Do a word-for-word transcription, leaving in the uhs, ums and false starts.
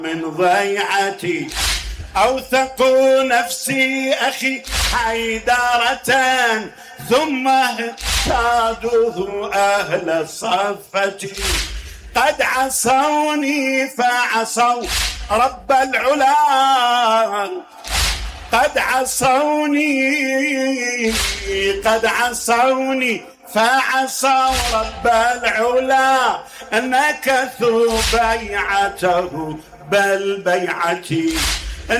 من ضيعتي أوثقوا نفسي أخي حيدرة ثم اهتادوه أهل صفتي قد عصوني فعصوا رب العلا قد عصوني قد عصوني فعصوا رب العلا نكثوا بيعته بل بيعتي